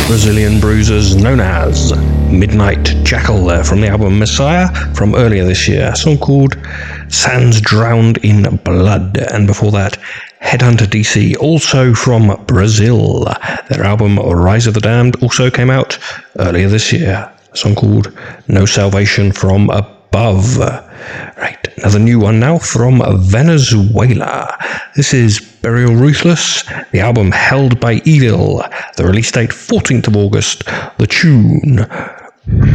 Brazilian bruisers known as Midnight Jackal there from the album Messiah from earlier this year, a song called Sands Drowned in Blood, and before that Headhunter DC, also from Brazil. Their album Rise of the Damned also came out earlier this year, a song called No Salvation from Above. Right, another new one now from Venezuela. This is Burial Ruthless, the album Held by Evil, the release date 14th of August, the tune